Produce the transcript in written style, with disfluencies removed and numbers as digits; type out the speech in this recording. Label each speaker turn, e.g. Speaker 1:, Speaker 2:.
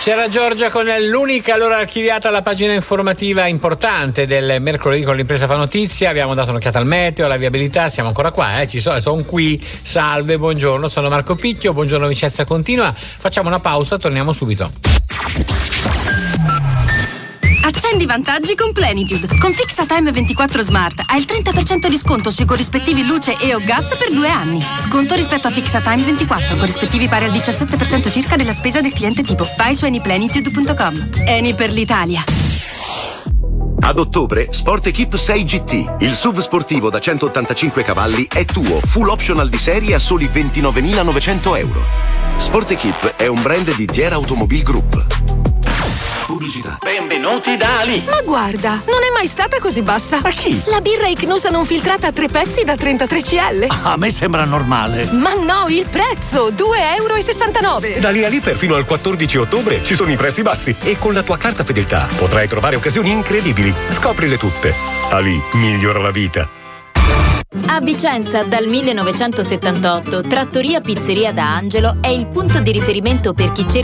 Speaker 1: C'era Giorgia con l'unica allora archiviata alla pagina informativa importante del mercoledì con l'impresa fa notizia. Abbiamo dato un'occhiata al meteo, alla viabilità, siamo ancora qua, sono qui. Salve, buongiorno, sono Marco Picchio, buongiorno Vicenza Continua. Facciamo una pausa, torniamo subito.
Speaker 2: Accendi i vantaggi con Plenitude. Con Fixatime 24 Smart hai il 30% di sconto sui corrispettivi luce e o gas per 2 anni. Sconto rispetto a Fixatime 24, corrispettivi pari al 17% circa della spesa del cliente tipo. Vai su anyplenitude.com. Eni per l'Italia.
Speaker 3: Ad ottobre, Sport Equip 6 GT, il SUV sportivo da 185 cavalli, è tuo, full optional di serie a soli 29.900 euro. Sport Equip è un brand di Diera Automobile Group.
Speaker 4: Pubblicità. Benvenuti da Ali.
Speaker 5: Ma guarda, non è mai stata così bassa.
Speaker 4: A chi?
Speaker 5: La birra Icnusa non filtrata a 3 pezzi da 33 CL.
Speaker 4: A me sembra normale.
Speaker 5: Ma no, il prezzo, 2,69 euro.
Speaker 6: Da lì a lì perfino al 14 ottobre ci sono i prezzi bassi e con la tua carta fedeltà potrai trovare occasioni incredibili. Scoprile tutte. Ali migliora la vita.
Speaker 7: A Vicenza dal 1978 Trattoria Pizzeria da Angelo è il punto di riferimento per chi cerca